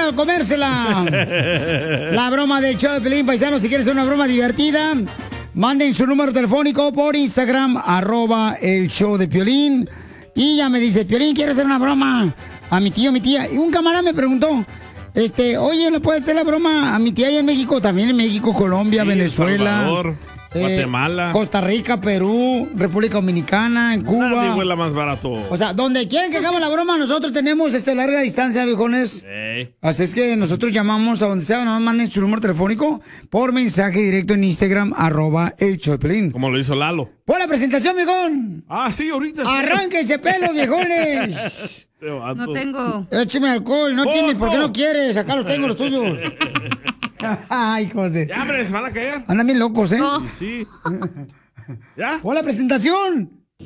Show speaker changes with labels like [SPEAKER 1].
[SPEAKER 1] al comérsela. La broma del show de Piolín, paisanos. Si quieres una broma divertida, manden su número telefónico por Instagram, @el show de Piolín. Y ya me dice, Piolín, quiero hacer una broma a mi tío, mi tía. Y un camarada me preguntó, oye, ¿le puedes hacer la broma a mi tía allá en México? También en México, Colombia, sí, Venezuela.
[SPEAKER 2] Salvador, Guatemala,
[SPEAKER 1] Costa Rica, Perú, República Dominicana, en Cuba.
[SPEAKER 2] Nadie vuela más barato.
[SPEAKER 1] O sea, donde quieren que hagamos la broma, nosotros tenemos larga distancia, viejones. Así es que nosotros llamamos a donde sea, nomás manden su número telefónico por mensaje directo en Instagram, @el show de Piolín.
[SPEAKER 2] Como lo hizo Lalo.
[SPEAKER 1] ¡Pon la presentación, viejón!
[SPEAKER 2] Ah, sí, ahorita.
[SPEAKER 1] ¡Arránquense pelo, viejones!
[SPEAKER 3] No tengo.
[SPEAKER 1] Écheme alcohol, no tienes, ¿por qué no quieres? Acá los tengo, los tuyos. Ay, José.
[SPEAKER 2] Ya, hombre, se van a caer.
[SPEAKER 1] Andan bien locos, ¿eh?
[SPEAKER 2] Sí. ¿Ya?
[SPEAKER 1] ¡Pon la presentación!